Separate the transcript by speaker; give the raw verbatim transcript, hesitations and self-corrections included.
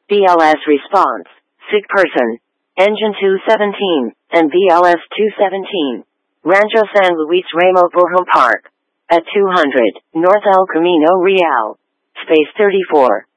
Speaker 1: B L S response, sick person, engine two seventeen, and B L S two seventeen. Rancho San Luis Ramo Borjón Park. At two hundred, North El Camino Real. Space thirty-four.